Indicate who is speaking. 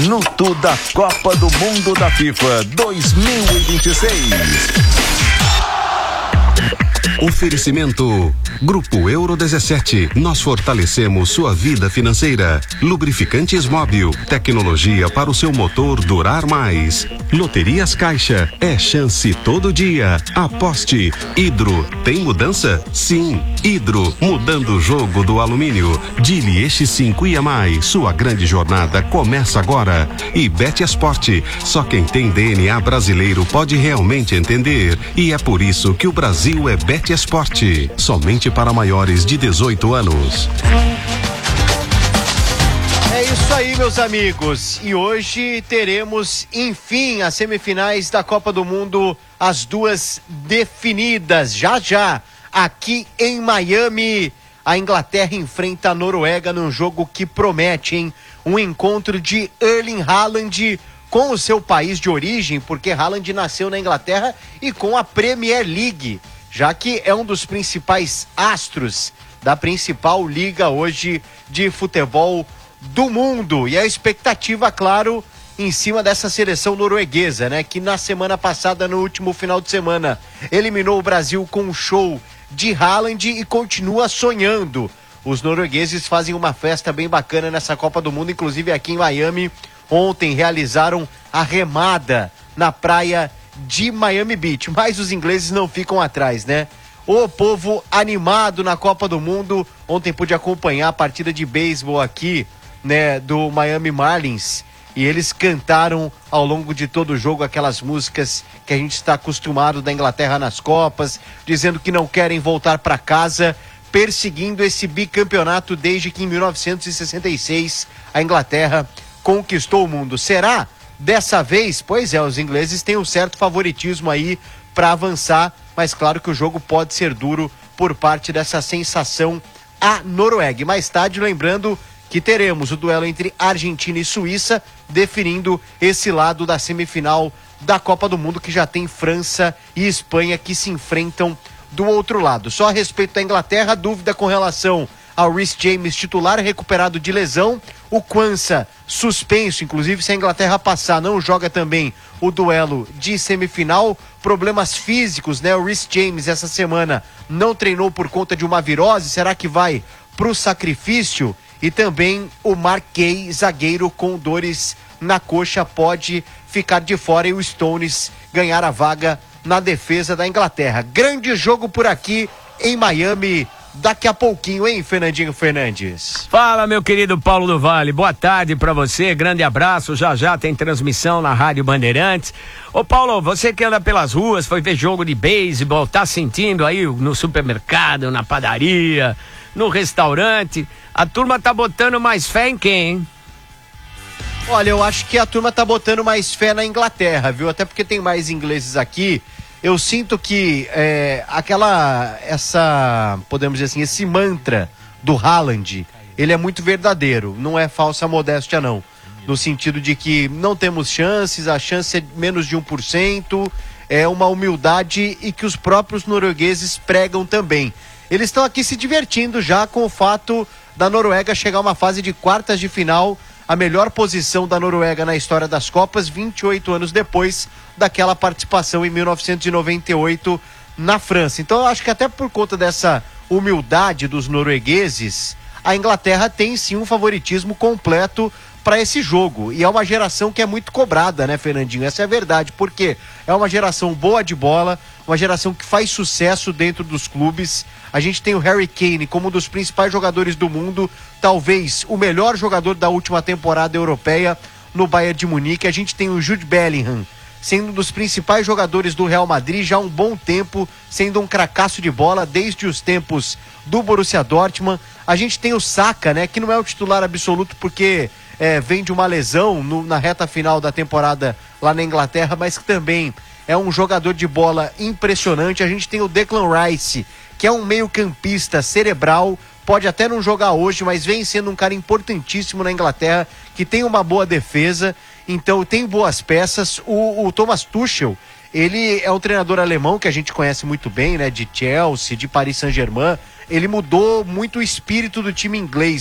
Speaker 1: minuto da Copa do Mundo da FIFA 2026.
Speaker 2: Oferecimento Grupo Euro 17. Nós fortalecemos sua vida financeira. Lubrificantes Móbil. Tecnologia para o seu motor durar mais. Loterias Caixa. É chance todo dia. Aposte. Hidro. Tem mudança? Sim. Hidro. Mudando o jogo do alumínio. Dili X5 e mais. Sua grande jornada começa agora. E Bet Esporte. Só quem tem DNA brasileiro pode realmente entender. E é por isso que o Brasil é Bet Esporte, somente para maiores de 18 anos.
Speaker 3: É isso aí, meus amigos. E hoje teremos, enfim, as semifinais da Copa do Mundo, as duas definidas. Já, aqui em Miami, a Inglaterra enfrenta a Noruega num jogo que promete, hein? Um encontro de Erling Haaland com o seu país de origem, porque Haaland nasceu na Inglaterra, e com a Premier League, já que é um dos principais astros da principal liga hoje de futebol do mundo. E a expectativa, claro, em cima dessa seleção norueguesa, né? Que na semana passada, no último final de semana, eliminou o Brasil com um show de Haaland e continua sonhando. Os noruegueses fazem uma festa bem bacana nessa Copa do Mundo, inclusive aqui em Miami. Ontem realizaram a remada na praia de Miami Beach, mas os ingleses não ficam atrás, né? O povo animado na Copa do Mundo. Ontem pude acompanhar a partida de beisebol aqui, né, do Miami Marlins, e eles cantaram ao longo de todo o jogo aquelas músicas que a gente está acostumado da Inglaterra nas Copas, dizendo que não querem voltar para casa, perseguindo esse bicampeonato desde que em 1966 a Inglaterra conquistou o mundo. Será? Dessa vez, pois é, os ingleses têm um certo favoritismo aí para avançar, mas claro que o jogo pode ser duro por parte dessa sensação a Noruega. Mais tarde, lembrando que teremos o duelo entre Argentina e Suíça, definindo esse lado da semifinal da Copa do Mundo, que já tem França e Espanha que se enfrentam do outro lado. Só a respeito da Inglaterra, dúvida com relação ao Reece James, titular recuperado de lesão, o Quansah suspenso, inclusive se a Inglaterra passar, não joga também o duelo de semifinal, problemas físicos, né? O Reece James essa semana não treinou por conta de uma virose, será que vai pro sacrifício? E também o Mark Gay, zagueiro com dores na coxa, pode ficar de fora e o Stones ganhar a vaga na defesa da Inglaterra. Grande jogo por aqui em Miami, daqui a pouquinho, hein, Fernandinho Fernandes?
Speaker 4: Fala, meu querido Paulo do Vale, boa tarde pra você, grande abraço, já tem transmissão na Rádio Bandeirantes. Ô Paulo, você que anda pelas ruas, foi ver jogo de beisebol, tá sentindo aí no supermercado, na padaria, no restaurante, a turma tá botando mais fé em quem, hein?
Speaker 3: Olha, eu acho que a turma tá botando mais fé na Inglaterra, viu? Até porque tem mais ingleses aqui. Eu sinto que podemos dizer assim, esse mantra do Haaland, ele é muito verdadeiro, não é falsa modéstia não, no sentido de que não temos chances, a chance é menos de 1%, é uma humildade e que os próprios noruegueses pregam também. Eles estão aqui se divertindo já com o fato da Noruega chegar a uma fase de quartas de final, a melhor posição da Noruega na história das Copas, 28 anos depois daquela participação em 1998 na França. Então eu acho que até por conta dessa humildade dos noruegueses, a Inglaterra tem sim um favoritismo completo para esse jogo. E é uma geração que é muito cobrada, né, Fernandinho? Essa é a verdade, porque é uma geração boa de bola, uma geração que faz sucesso dentro dos clubes. A gente tem o Harry Kane como um dos principais jogadores do mundo, talvez o melhor jogador da última temporada europeia no Bayern de Munique. A gente tem o Jude Bellingham, sendo um dos principais jogadores do Real Madrid já há um bom tempo, sendo um cracaço de bola desde os tempos do Borussia Dortmund. A gente tem o Saka, né, que não é o titular absoluto porque vem de uma lesão na reta final da temporada lá na Inglaterra, mas que também é um jogador de bola impressionante. A gente tem o Declan Rice, que é um meio-campista cerebral, pode até não jogar hoje, mas vem sendo um cara importantíssimo na Inglaterra, que tem uma boa defesa, então tem boas peças. O Thomas Tuchel, ele é um treinador alemão que a gente conhece muito bem, né, de Chelsea, de Paris Saint-Germain. Ele mudou muito o espírito do time inglês,